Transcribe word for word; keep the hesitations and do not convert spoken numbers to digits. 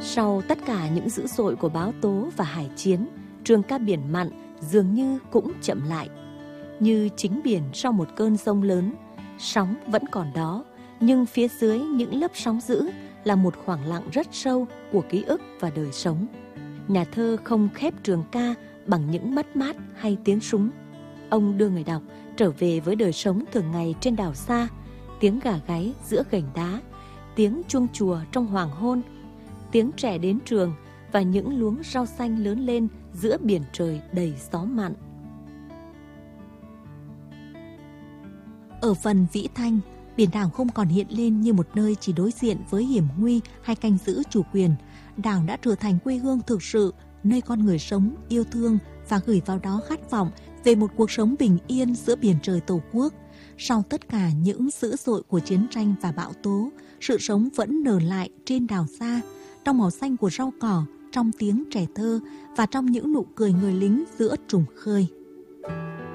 Sau tất cả những dữ dội của báo tố và hải chiến, trường ca biển mặn dường như cũng chậm lại. Như chính biển sau một cơn giông lớn, sóng vẫn còn đó, nhưng phía dưới những lớp sóng dữ là một khoảng lặng rất sâu của ký ức và đời sống. Nhà thơ không khép trường ca bằng những mất mát hay tiếng súng. Ông đưa người đọc trở về với đời sống thường ngày trên đảo xa, tiếng gà gáy giữa gành đá, tiếng chuông chùa trong hoàng hôn, tiếng trẻ đến trường và những luống rau xanh lớn lên giữa biển trời đầy gió mặn. Ở phần vĩ thanh, biển đảo không còn hiện lên như một nơi chỉ đối diện với hiểm nguy hay canh giữ chủ quyền. Đảo đã trở thành quê hương thực sự, nơi con người sống, yêu thương và gửi vào đó khát vọng về một cuộc sống bình yên giữa biển trời Tổ quốc. Sau tất cả những dữ dội của chiến tranh và bão tố, sự sống vẫn nở lại trên đảo xa, trong màu xanh của rau cỏ, trong tiếng trẻ thơ và trong những nụ cười người lính giữa trùng khơi.